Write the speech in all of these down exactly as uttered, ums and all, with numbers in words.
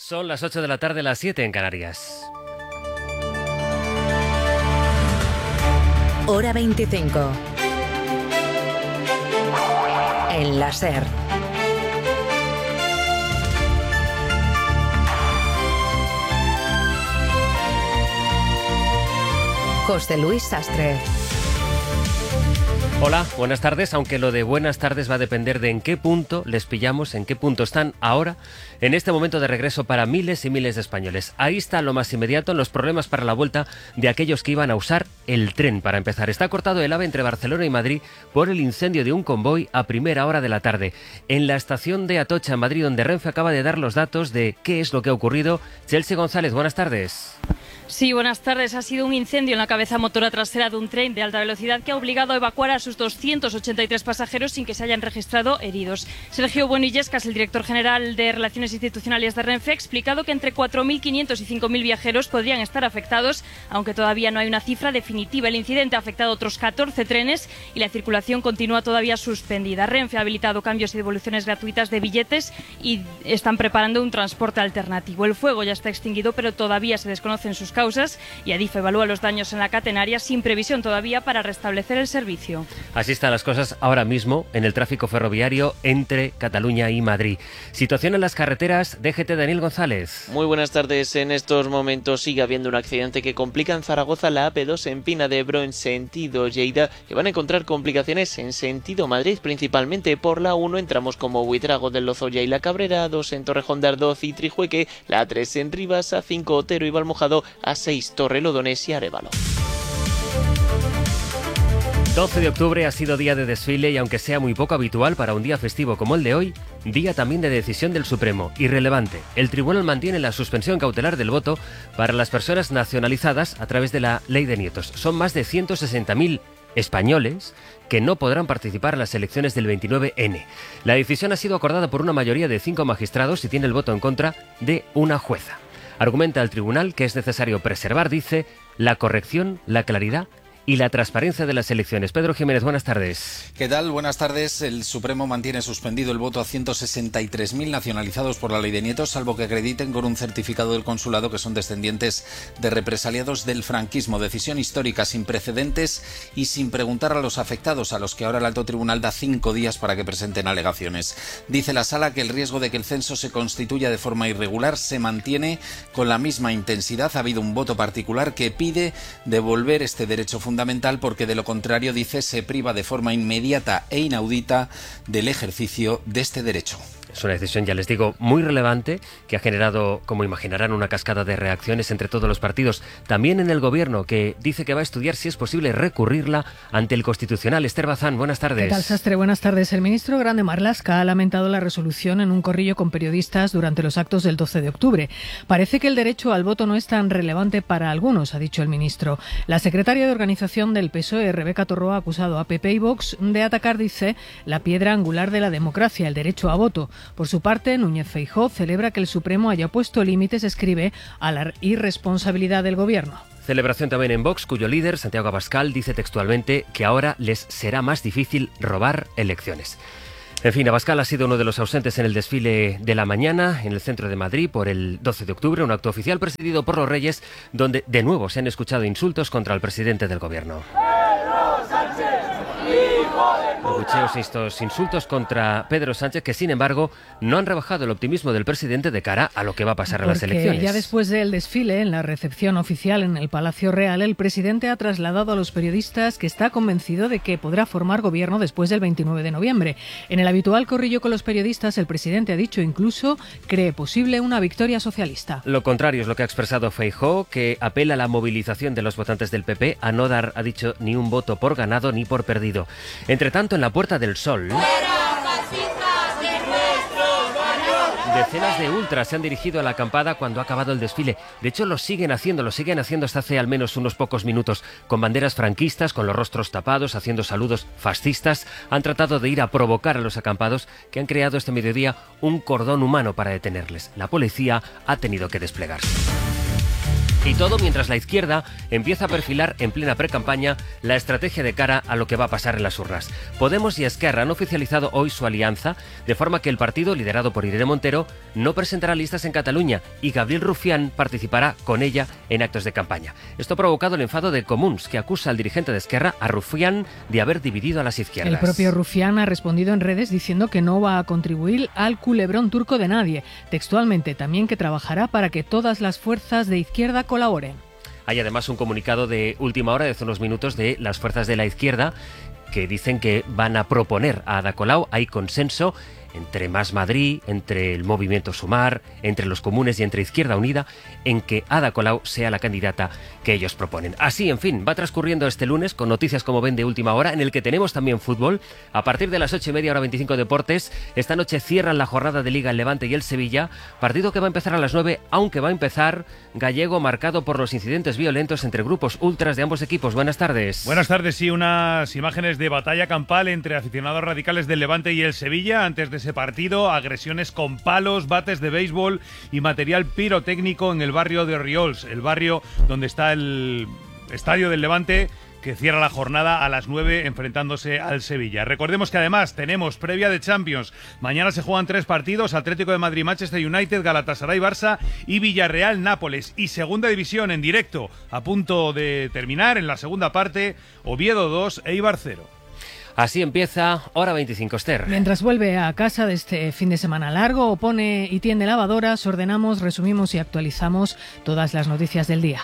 Son las ocho de la tarde, las siete en Canarias. Hora veinticinco. En la SER. José Luis Sastre. Hola, buenas tardes, aunque lo de buenas tardes va a depender de en qué punto les pillamos, en qué punto están ahora, en este momento de regreso para miles y miles de españoles. Ahí está lo más inmediato, los problemas para la vuelta de aquellos que iban a usar el tren. Para empezar, está cortado el AVE entre Barcelona y Madrid por el incendio de un convoy a primera hora de la tarde. En la estación de Atocha, en Madrid, donde Renfe acaba de dar los datos de qué es lo que ha ocurrido. Chelsea González, buenas tardes. Sí, buenas tardes. Ha sido un incendio en la cabeza motora trasera de un tren de alta velocidad que ha obligado a evacuar a sus doscientos ochenta y tres pasajeros sin que se hayan registrado heridos. Sergio Bueno Illescas, el director general de Relaciones Institucionales de Renfe, ha explicado que entre cuatro mil quinientos y cinco mil viajeros podrían estar afectados, aunque todavía no hay una cifra definitiva. El incidente ha afectado a otros catorce trenes y la circulación continúa todavía suspendida. Renfe ha habilitado cambios y devoluciones gratuitas de billetes y están preparando un transporte alternativo. El fuego ya está extinguido, pero todavía se desconocen sus causas y Adif evalúa los daños en la catenaria sin previsión todavía para restablecer el servicio. Así están las cosas ahora mismo en el tráfico ferroviario entre Cataluña y Madrid. Situación en las carreteras, D G T Daniel González. Muy buenas tardes. En estos momentos sigue habiendo un accidente que complica en Zaragoza la A P dos en Pina de Ebro en sentido Lleida, que van a encontrar complicaciones en sentido Madrid, principalmente por la uno en tramos como Buitrago del Lozoya y La Cabrera, A dos en Torrejón de Ardoz y Trijueque, la A tres en Rivas, A cinco Otero y Valmojado, A seis Torrelodones y Arévalo. doce de octubre ha sido día de desfile y aunque sea muy poco habitual para un día festivo como el de hoy, día también de decisión del Supremo. Irrelevante. El tribunal mantiene la suspensión cautelar del voto para las personas nacionalizadas a través de la Ley de Nietos. Son más de ciento sesenta mil españoles que no podrán participar en las elecciones del veintinueve ene. La decisión ha sido acordada por una mayoría de cinco magistrados y tiene el voto en contra de una jueza. Argumenta el tribunal que es necesario preservar, dice, la corrección, la claridad y la transparencia de las elecciones. Pedro Jiménez, buenas tardes. ¿Qué tal? Buenas tardes. El Supremo mantiene suspendido el voto a ciento sesenta y tres mil nacionalizados por la Ley de Nietos, salvo que acrediten con un certificado del consulado que son descendientes de represaliados del franquismo. Decisión histórica, sin precedentes y sin preguntar a los afectados, a los que ahora el alto tribunal da cinco días para que presenten alegaciones. Dice la sala que el riesgo de que el censo se constituya de forma irregular se mantiene con la misma intensidad. Ha habido un voto particular que pide devolver este derecho fundamental porque de lo contrario, dice, se priva de forma inmediata e inaudita del ejercicio de este derecho. Es una decisión, ya les digo, muy relevante que ha generado, como imaginarán, una cascada de reacciones entre todos los partidos. También en el Gobierno, que dice que va a estudiar si es posible recurrirla ante el Constitucional. Esther Bazán, buenas tardes. ¿Qué tal, Sastre? Buenas tardes. El ministro Grande Marlaska ha lamentado la resolución en un corrillo con periodistas durante los actos del doce de octubre. Parece que el derecho al voto no es tan relevante para algunos, ha dicho el ministro. La secretaria de Organización del P S O E, Rebeca Torroa, ha acusado a P P y Vox de atacar, dice, la piedra angular de la democracia, el derecho a voto. Por su parte, Núñez Feijóo celebra que el Supremo haya puesto límites, escribe, a la irresponsabilidad del Gobierno. Celebración también en Vox, cuyo líder, Santiago Abascal, dice textualmente que ahora les será más difícil robar elecciones. En fin, Abascal ha sido uno de los ausentes en el desfile de la mañana en el centro de Madrid por el doce de octubre, un acto oficial presidido por los Reyes, donde de nuevo se han escuchado insultos contra el presidente del Gobierno. ¡Pedro Sánchez! Abucheos y estos insultos contra Pedro Sánchez, que sin embargo no han rebajado el optimismo del presidente de cara a lo que va a pasar en las elecciones. Ya después del desfile, en la recepción oficial en el Palacio Real, el presidente ha trasladado a los periodistas que está convencido de que podrá formar gobierno después del veintinueve de noviembre. En el habitual corrillo con los periodistas, el presidente ha dicho incluso cree posible una victoria socialista. Lo contrario es lo que ha expresado Feijóo, que apela a la movilización de los votantes del P P a no dar, ha dicho, ni un voto por ganado ni por perdido. Entre tanto, en la Puerta del Sol, decenas de ultras se han dirigido a la acampada cuando ha acabado el desfile. De hecho, lo siguen haciendo, lo siguen haciendo hasta hace al menos unos pocos minutos. Con banderas franquistas, con los rostros tapados, haciendo saludos fascistas, han tratado de ir a provocar a los acampados que han creado este mediodía un cordón humano para detenerles. La policía ha tenido que desplegarse. Y todo mientras la izquierda empieza a perfilar en plena precampaña la estrategia de cara a lo que va a pasar en las urnas. Podemos y Esquerra han oficializado hoy su alianza, de forma que el partido, liderado por Irene Montero, no presentará listas en Cataluña y Gabriel Rufián participará con ella en actos de campaña. Esto ha provocado el enfado de Comuns, que acusa al dirigente de Esquerra, a Rufián, de haber dividido a las izquierdas. El propio Rufián ha respondido en redes diciendo que no va a contribuir al culebrón turco de nadie. Textualmente, también que trabajará para que todas las fuerzas de izquierda colaboren. Hay además un comunicado de última hora, de hace unos minutos, de las fuerzas de la izquierda que dicen que van a proponer a Ada Colau. Hay consenso entre Más Madrid, entre el Movimiento Sumar, entre los comunes y entre Izquierda Unida, en que Ada Colau sea la candidata que ellos proponen. Así, en fin, va transcurriendo este lunes con noticias, como ven, de última hora, en el que tenemos también fútbol. A partir de las ocho y media, hora veinticinco, Deportes. Esta noche cierran la jornada de Liga el Levante y el Sevilla, partido que va a empezar a las nueve, aunque va a empezar gallego, marcado por los incidentes violentos entre grupos ultras de ambos equipos. Buenas tardes. Buenas tardes, sí, unas imágenes de batalla campal entre aficionados radicales del Levante y el Sevilla antes de ese partido, agresiones con palos, bates de béisbol y material pirotécnico en el barrio de Orriols, el barrio donde está el estadio del Levante, que cierra la jornada a las nueve enfrentándose al Sevilla. Recordemos que además tenemos previa de Champions. Mañana se juegan tres partidos: Atlético de Madrid, Manchester United, Galatasaray, Barça y Villarreal, Nápoles. Y segunda división en directo, a punto de terminar en la segunda parte, Oviedo dos, Eibar cero. Así empieza Hora veinticinco, Esther. Mientras vuelve a casa de este fin de semana largo, o pone y tiende lavadoras, ordenamos, resumimos y actualizamos todas las noticias del día.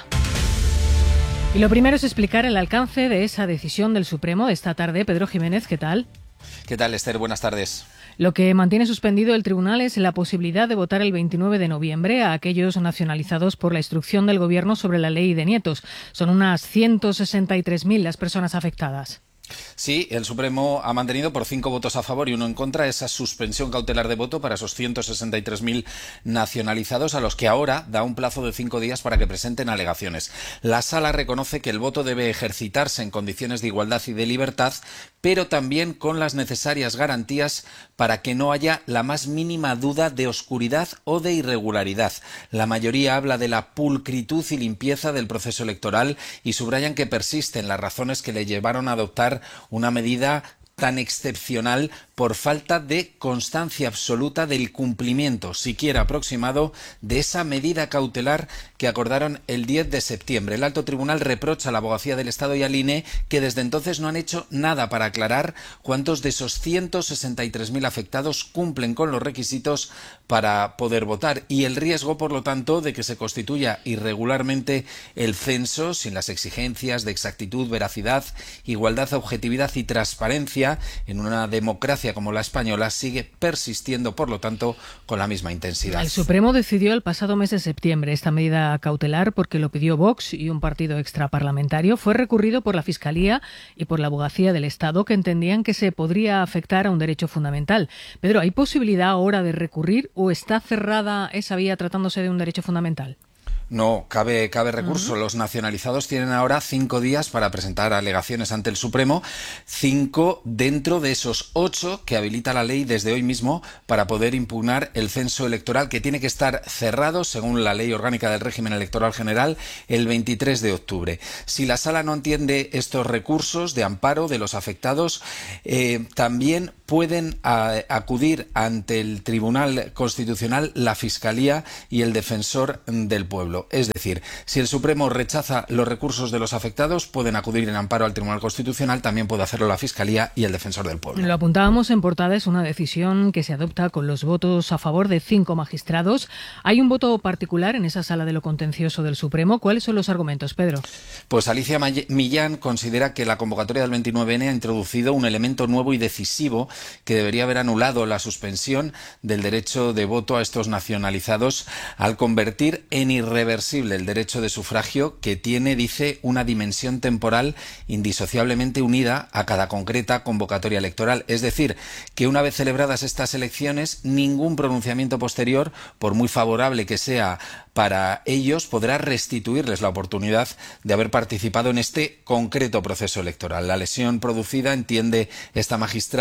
Y lo primero es explicar el alcance de esa decisión del Supremo de esta tarde. Pedro Jiménez, ¿qué tal? ¿Qué tal, Esther? Buenas tardes. Lo que mantiene suspendido el tribunal es la posibilidad de votar el veintinueve de noviembre a aquellos nacionalizados por la instrucción del Gobierno sobre la ley de nietos. Son unas ciento sesenta y tres mil las personas afectadas. Sí, el Supremo ha mantenido por cinco votos a favor y uno en contra esa suspensión cautelar de voto para esos ciento sesenta y tres mil nacionalizados, a los que ahora da un plazo de cinco días para que presenten alegaciones. La Sala reconoce que el voto debe ejercitarse en condiciones de igualdad y de libertad, pero también con las necesarias garantías para que no haya la más mínima duda de oscuridad o de irregularidad. La mayoría habla de la pulcritud y limpieza del proceso electoral y subrayan que persisten las razones que le llevaron a adoptar una medida tan excepcional por falta de constancia absoluta del cumplimiento, siquiera aproximado, de esa medida cautelar que acordaron el diez de septiembre. El Alto Tribunal reprocha a la Abogacía del Estado y al I N E que desde entonces no han hecho nada para aclarar cuántos de esos ciento sesenta y tres mil afectados cumplen con los requisitos para poder votar, y el riesgo, por lo tanto, de que se constituya irregularmente el censo sin las exigencias de exactitud, veracidad, igualdad, objetividad y transparencia en una democracia como la española sigue persistiendo, por lo tanto, con la misma intensidad. El Supremo decidió el pasado mes de septiembre esta medida cautelar porque lo pidió Vox y un partido extraparlamentario. Fue recurrido por la Fiscalía y por la Abogacía del Estado, que entendían que se podría afectar a un derecho fundamental. Pedro, ¿hay posibilidad ahora de recurrir o está cerrada esa vía tratándose de un derecho fundamental? No, cabe, cabe recurso. Uh-huh. Los nacionalizados tienen ahora cinco días para presentar alegaciones ante el Supremo, cinco dentro de esos ocho que habilita la ley desde hoy mismo para poder impugnar el censo electoral, que tiene que estar cerrado, según la Ley Orgánica del Régimen Electoral General, el veintitrés de octubre. Si la Sala no entiende estos recursos de amparo de los afectados, eh, también pueden a, acudir ante el Tribunal Constitucional la Fiscalía y el Defensor del Pueblo. Es decir, si el Supremo rechaza los recursos de los afectados, pueden acudir en amparo al Tribunal Constitucional, también puede hacerlo la Fiscalía y el Defensor del Pueblo. Lo apuntábamos en portada, es una decisión que se adopta con los votos a favor de cinco magistrados. Hay un voto particular en esa sala de lo contencioso del Supremo. ¿Cuáles son los argumentos, Pedro? Pues Alicia Millán considera que la convocatoria del veintinueve ene ha introducido un elemento nuevo y decisivo que debería haber anulado la suspensión del derecho de voto a estos nacionalizados al convertir en irreversible el derecho de sufragio, que tiene, dice, una dimensión temporal indisociablemente unida a cada concreta convocatoria electoral. Es decir, que una vez celebradas estas elecciones, ningún pronunciamiento posterior, por muy favorable que sea para ellos, podrá restituirles la oportunidad de haber participado en este concreto proceso electoral. La lesión producida, entiende esta magistrada,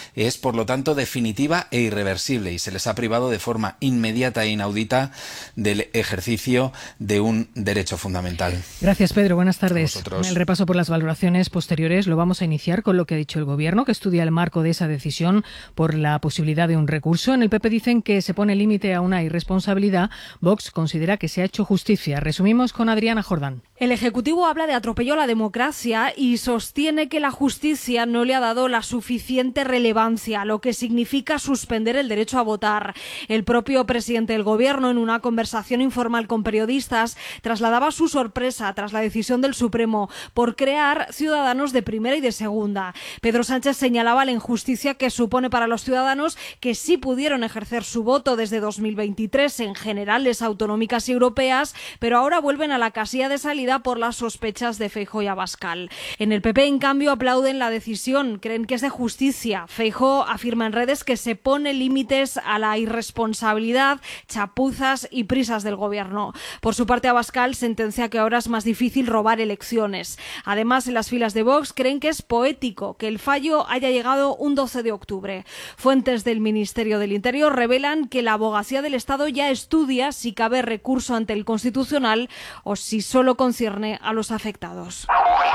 es, por lo tanto, definitiva e irreversible y se les ha privado de forma inmediata e inaudita del ejercicio de un derecho fundamental. Gracias, Pedro. Buenas tardes. El repaso por las valoraciones posteriores lo vamos a iniciar con lo que ha dicho el Gobierno, que estudia el marco de esa decisión por la posibilidad de un recurso. En el P P dicen que se pone límite a una irresponsabilidad. Vox considera que se ha hecho justicia. Resumimos con Adriana Jordán. El Ejecutivo habla de atropello a la democracia y sostiene que la justicia no le ha dado la suficiente relevancia, lo que significa suspender el derecho a votar. El propio presidente del Gobierno, en una conversación informal con periodistas, trasladaba su sorpresa tras la decisión del Supremo por crear ciudadanos de primera y de segunda. Pedro Sánchez señalaba la injusticia que supone para los ciudadanos que sí pudieron ejercer su voto desde dos mil veintitrés en generales autonómicas y europeas, pero ahora vuelven a la casilla de salida por las sospechas de Feijóo y Abascal. En el P P, en cambio, aplauden la decisión, creen que es de justicia. Feijóo afirma en redes que se pone límites a la irresponsabilidad, chapuzas y prisas del Gobierno. Por su parte, Abascal sentencia que ahora es más difícil robar elecciones. Además, en las filas de Vox creen que es poético que el fallo haya llegado un doce de octubre. Fuentes del Ministerio del Interior revelan que la Abogacía del Estado ya estudia si cabe recurso ante el Constitucional o si solo concierne a los afectados.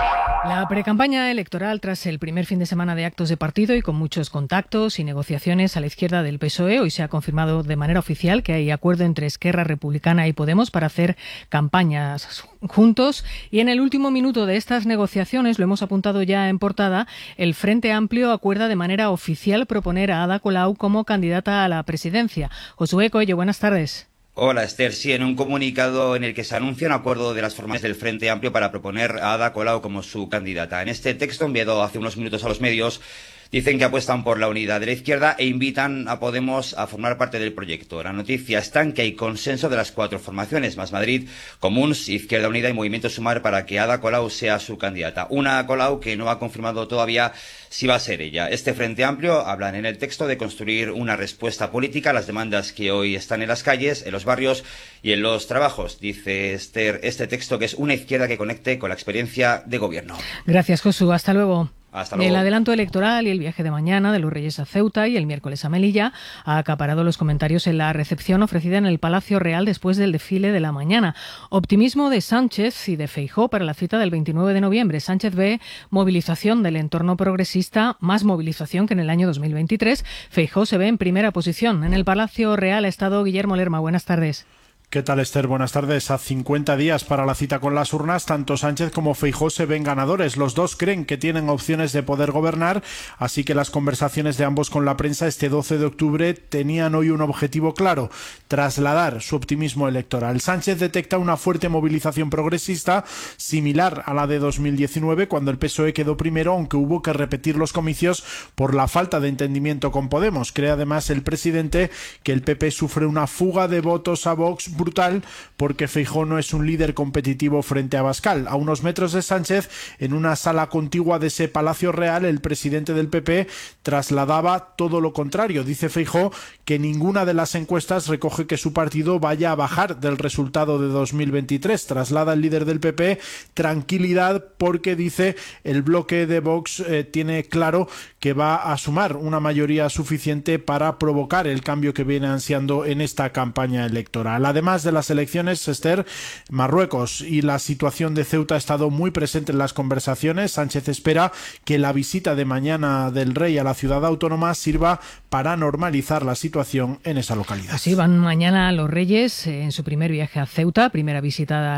La precampaña electoral tras el primer fin de semana de actos de partido y con muchos contactos y negociaciones a la izquierda del P S O E, hoy se ha confirmado de manera oficial que hay acuerdo entre Esquerra Republicana y Podemos para hacer campañas juntos, y en el último minuto de estas negociaciones, lo hemos apuntado ya en portada, el Frente Amplio acuerda de manera oficial proponer a Ada Colau como candidata a la presidencia. Josué Coello, buenas tardes. Hola, Esther. Sí, en un comunicado en el que se anuncia un acuerdo de las formaciones del Frente Amplio para proponer a Ada Colau como su candidata. En este texto enviado hace unos minutos a los medios, dicen que apuestan por la unidad de la izquierda e invitan a Podemos a formar parte del proyecto. La noticia está en que hay consenso de las cuatro formaciones, Más Madrid, Comuns, Izquierda Unida y Movimiento Sumar, para que Ada Colau sea su candidata. Una Colau que no ha confirmado todavía si va a ser ella. Este Frente Amplio hablan en el texto de construir una respuesta política a las demandas que hoy están en las calles, en los barrios y en los trabajos. Dice Esther, este texto, que es una izquierda que conecte con la experiencia de gobierno. Gracias, Josu. Hasta luego. Hasta luego. El adelanto electoral y el viaje de mañana de los Reyes a Ceuta y el miércoles a Melilla ha acaparado los comentarios en la recepción ofrecida en el Palacio Real después del desfile de la mañana. Optimismo de Sánchez y de Feijóo para la cita del veintinueve de noviembre. Sánchez ve movilización del entorno progresista, más movilización que en el año dos mil veintitrés. Feijóo se ve en primera posición. En el Palacio Real ha estado Guillermo Lerma. Buenas tardes. ¿Qué tal, Esther? Buenas tardes. A cincuenta días para la cita con las urnas, tanto Sánchez como Feijóo se ven ganadores. Los dos creen que tienen opciones de poder gobernar, así que las conversaciones de ambos con la prensa este doce de octubre tenían hoy un objetivo claro: trasladar su optimismo electoral. Sánchez detecta una fuerte movilización progresista, similar a la de dos mil diecinueve, cuando el P S O E quedó primero, aunque hubo que repetir los comicios por la falta de entendimiento con Podemos. Cree además el presidente que el P P sufre una fuga de votos a Vox brutal porque Feijóo no es un líder competitivo frente a Abascal. A unos metros de Sánchez, en una sala contigua de ese Palacio Real, el presidente del P P trasladaba todo lo contrario. Dice Feijóo que ninguna de las encuestas recoge que su partido vaya a bajar del resultado de dos mil veintitrés. Traslada el líder del P P tranquilidad porque, dice, el bloque de Vox eh, tiene claro que va a sumar una mayoría suficiente para provocar el cambio que viene ansiando en esta campaña electoral. Además de las elecciones, Esther, Marruecos y la situación de Ceuta ha estado muy presente en las conversaciones. Sánchez espera que la visita de mañana del rey a la ciudad autónoma sirva para normalizar la situación en esa localidad. Así van mañana los Reyes en su primer viaje a Ceuta, primera visita a